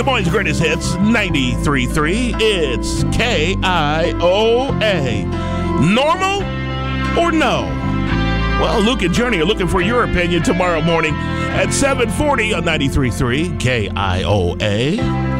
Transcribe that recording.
Moines' greatest hits, 93.3. It's KIOA. Normal or no? Well, Luke and Journey are looking for your opinion tomorrow morning at 7:40 on 93.3 KIOA.